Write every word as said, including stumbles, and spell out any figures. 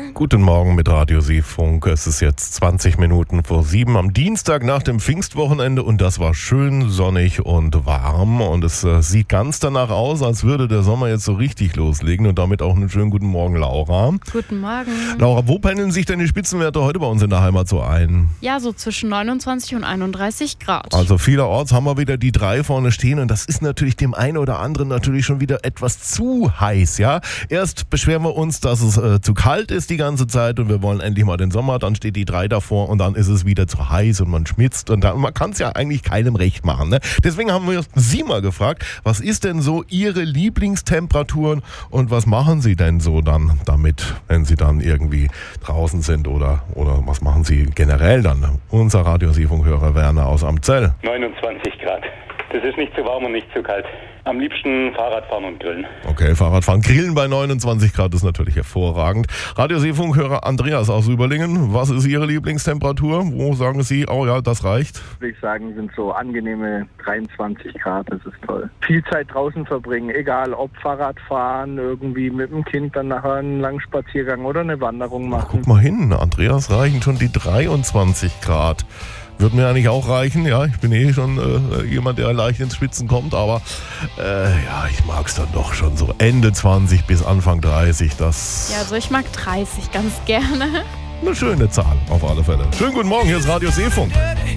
Guten Morgen mit Radio Seefunk. Es ist jetzt zwanzig Minuten vor sieben am Dienstag nach dem Pfingstwochenende und das war schön sonnig und warm und es äh, sieht ganz danach aus, als würde der Sommer jetzt so richtig loslegen und damit auch einen schönen guten Morgen, Laura. Guten Morgen. Laura, wo pendeln sich denn die Spitzenwerte heute bei uns in der Heimat so ein? Ja, so zwischen neunundzwanzig und einunddreißig Grad. Also vielerorts haben wir wieder die drei vorne stehen und das ist natürlich dem einen oder anderen natürlich schon wieder etwas zu heiß, ja. Erst beschweren wir uns, dass es äh, zu kalt ist die ganze Zeit und wir wollen endlich mal den Sommer, dann steht die drei davor und dann ist es wieder zu heiß und man schmitzt und dann, man kann es ja eigentlich keinem recht machen, ne? Deswegen haben wir Sie mal gefragt, was ist denn so Ihre Lieblingstemperaturen und was machen Sie denn so dann damit, wenn Sie dann irgendwie draußen sind oder, oder was machen Sie generell dann? Unser Radio-Seefunk-Hörer Werner aus Amzell. neunundzwanzig Grad. Das ist nicht zu warm und nicht zu kalt. Am liebsten Fahrradfahren und grillen. Okay, Fahrradfahren. Grillen bei neunundzwanzig Grad ist natürlich hervorragend. Radio-Seefunk-Hörer Andreas aus Überlingen. Was ist Ihre Lieblingstemperatur? Wo sagen Sie, oh ja, das reicht? Würde ich sagen, sind so angenehme dreiundzwanzig Grad. Das ist toll. Viel Zeit draußen verbringen, egal ob Fahrradfahren, irgendwie mit dem Kind dann nachher einen langen Spaziergang oder eine Wanderung machen. Ach, guck mal hin, Andreas, reichen schon die dreiundzwanzig Grad. Würde mir eigentlich auch reichen, ja. Ich bin eh schon äh, jemand, der leicht ins Schwitzen kommt, aber äh, ja, ich mag es dann doch schon so Ende zwanzig bis Anfang dreißig. Das Ja, also ich mag dreißig ganz gerne. eine schöne Zahl auf alle Fälle. Schönen guten Morgen, hier ist Radio Seefunk.